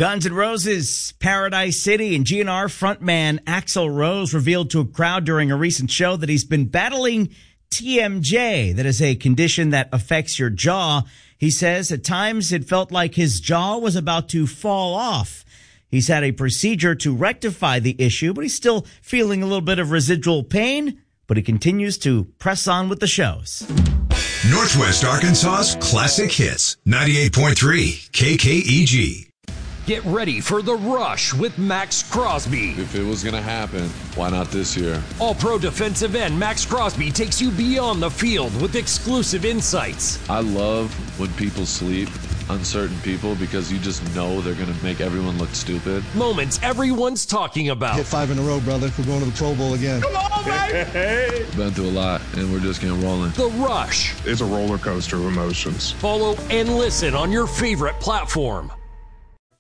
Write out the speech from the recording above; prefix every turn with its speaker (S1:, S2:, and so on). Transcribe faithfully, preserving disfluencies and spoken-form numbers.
S1: Guns N' Roses, Paradise City, and G N R frontman Axl Rose revealed to a crowd during a recent show that he's been battling T M J. That is a condition that affects your jaw. He says at times it felt like his jaw was about to fall off. He's had a procedure to rectify the issue, but he's still feeling a little bit of residual pain, but he continues to press on with the shows.
S2: Northwest Arkansas's classic hits, ninety-eight point three K K E G.
S3: Get ready for The Rush with Max Crosby.
S4: If it was going to happen, why not this year?
S3: All-pro defensive end Max Crosby takes you beyond the field with exclusive insights.
S4: I love when people sleep, uncertain people, because you just know they're going to make everyone look stupid.
S3: Moments everyone's talking about.
S5: Hit five in a row, brother. We're going to the Pro Bowl again.
S6: Come on, baby!
S4: Been through a lot, and we're just getting rolling.
S3: The Rush.
S6: It's a roller coaster of emotions.
S3: Follow and listen on your favorite platform.